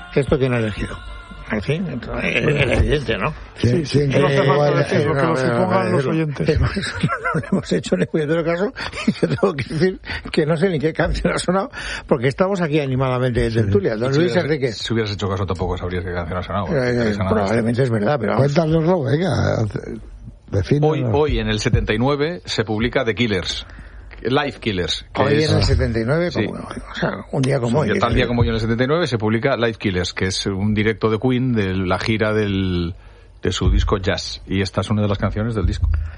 ¿Esto quién ha elegido? En fin, es evidente, ¿no? Sí, no hace falta decir lo que lo supongan los oyentes. No lo hemos hecho en el puñetero caso y yo tengo que decir que no sé ni qué canción ha sonado porque estamos aquí animadamente de tertulia. Don Luis Enrique. Si hubieras hecho caso tampoco sabrías qué canción ha sonado. Probablemente es verdad, pero vamos. Cuéntanoslo, venga. Hoy en el 79 se publica The Killers. Live Killers. Hoy en el 79, sí. o sea, un día como hoy. Tal día como hoy en el 79 se publica Live Killers, que es un directo de Queen de la gira de su disco Jazz. Y esta es una de las canciones del disco.